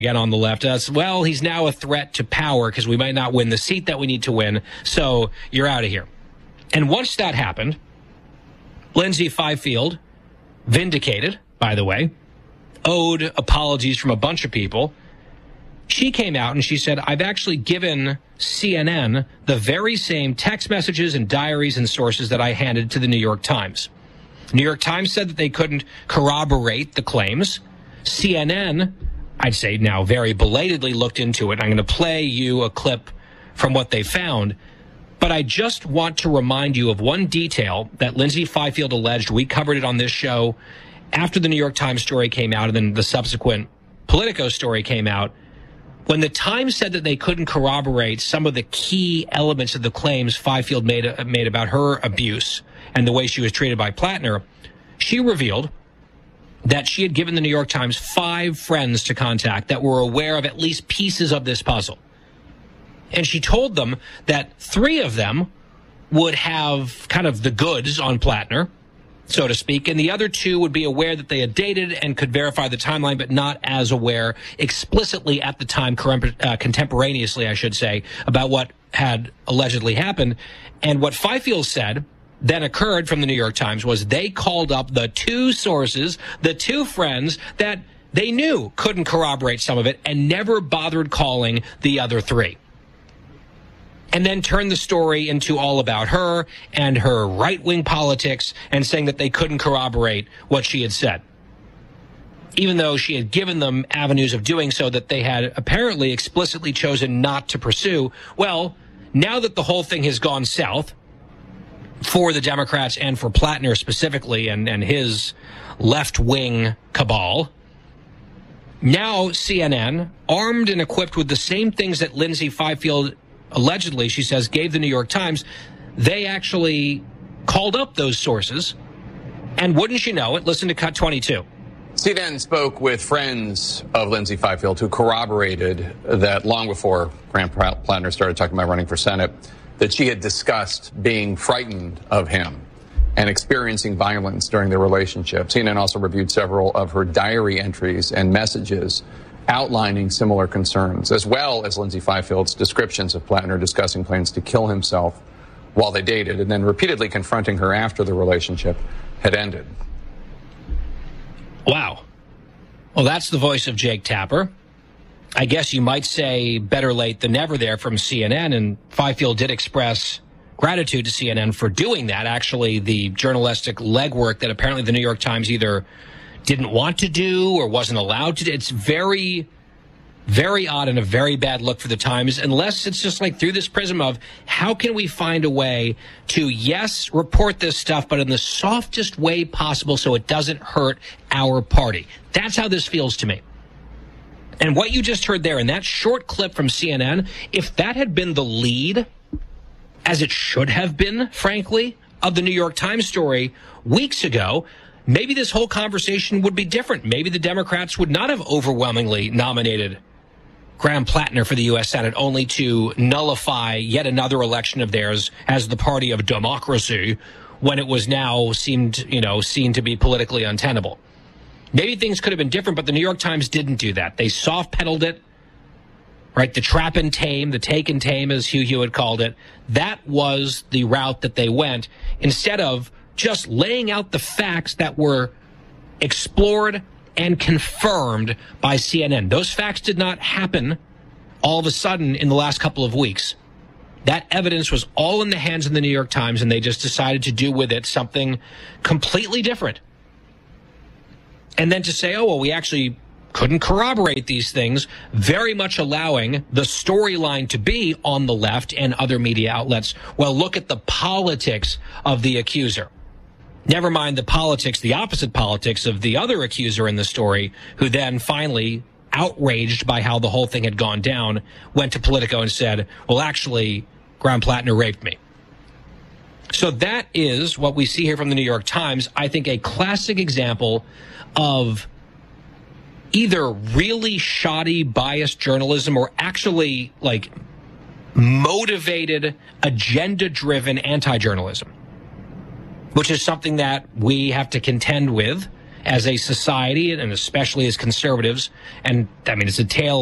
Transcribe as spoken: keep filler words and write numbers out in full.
again on the left as well. He's now a threat to power because we might not win the seat that we need to win. So you're out of here. And once that happened, Lindsay Fifield, vindicated, by the way, owed apologies from a bunch of people. She came out and she said, I've actually given C N N the very same text messages and diaries and sources that I handed to the New York Times. The New York Times said that they couldn't corroborate the claims. C N N, I'd say now very belatedly, looked into it. I'm going to play you a clip from what they found. But I just want to remind you of one detail that Lindsay Fifield alleged. We covered it on this show after the New York Times story came out and then the subsequent Politico story came out. When the Times said that they couldn't corroborate some of the key elements of the claims Fifield made, made about her abuse and the way she was treated by Plattner, she revealed that she had given the New York Times five friends to contact that were aware of at least pieces of this puzzle. And she told them that three of them would have kind of the goods on Plattner, so to speak, and the other two would be aware that they had dated and could verify the timeline, but not as aware explicitly at the time, uh, contemporaneously, I should say, about what had allegedly happened. And what Fifield said then occurred from the New York Times was they called up the two sources, the two friends that they knew couldn't corroborate some of it and never bothered calling the other three. And then turned the story into all about her and her right-wing politics and saying that they couldn't corroborate what she had said, even though she had given them avenues of doing so that they had apparently explicitly chosen not to pursue. Well, now that the whole thing has gone south for the Democrats and for Plattner specifically and, and his left-wing cabal, now C N N, armed and equipped with the same things that Lindsay Fifield allegedly, she says, gave the New York Times, they actually called up those sources. And wouldn't you know it, listen to Cut twenty-two. C N N spoke with friends of Lindsay Fifield who corroborated that long before Graham Plattner started talking about running for Senate, that she had discussed being frightened of him and experiencing violence during their relationship. C N N also reviewed several of her diary entries and messages outlining similar concerns, as well as Lindsay Fifield's descriptions of Plattner discussing plans to kill himself while they dated and then repeatedly confronting her after the relationship had ended. Wow. Well, that's the voice of Jake Tapper. I guess you might say better late than never there from C N N, and Fifield did express gratitude to C N N for doing that. Actually, the journalistic legwork that apparently the New York Times either didn't want to do or wasn't allowed to do. It's very, very odd and a very bad look for the Times, unless it's just like through this prism of how can we find a way to, yes, report this stuff, but in the softest way possible so it doesn't hurt our party. That's how this feels to me. And what you just heard there in that short clip from C N N, if that had been the lead, as it should have been, frankly, of the New York Times story weeks ago, maybe this whole conversation would be different. Maybe the Democrats would not have overwhelmingly nominated Graham Plattner for the U S Senate, only to nullify yet another election of theirs as the party of democracy when it was now seemed, you know, seen to be politically untenable. Maybe things could have been different, but the New York Times didn't do that. They soft-pedaled it, right? The trap and tame, the take and tame, as Hugh Hewitt called it. That was the route that they went, instead of just laying out the facts that were explored and confirmed by C N N. Those facts did not happen all of a sudden in the last couple of weeks. That evidence was all in the hands of the New York Times, and they just decided to do with it something completely different. And then to say, oh, well, we actually couldn't corroborate these things, very much allowing the storyline to be on the left and other media outlets. Well, look at the politics of the accuser. Never mind the politics, the opposite politics of the other accuser in the story, who then finally, outraged by how the whole thing had gone down, went to Politico and said, well, actually, Graham Plattner raped me. So that is what we see here from the New York Times. I think a classic example of either really shoddy, biased journalism or actually, like, motivated, agenda-driven anti-journalism, which is something that we have to contend with as a society, and especially as conservatives. And I mean, it's a tale